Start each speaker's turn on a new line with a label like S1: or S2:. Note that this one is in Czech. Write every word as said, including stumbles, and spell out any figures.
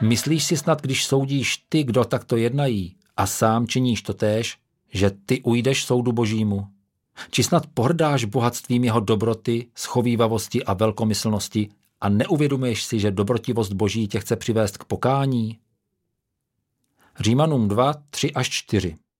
S1: Myslíš si snad, když soudíš ty, kdo takto jednají, a sám činíš totéž, že ty ujdeš soudu Božímu? Či snad pohrdáš bohatstvím jeho dobroty, schovívavosti a velkomyslnosti a neuvědomuješ si, že dobrotivost Boží tě chce přivést k pokání? Římanům dva, tři až čtyři.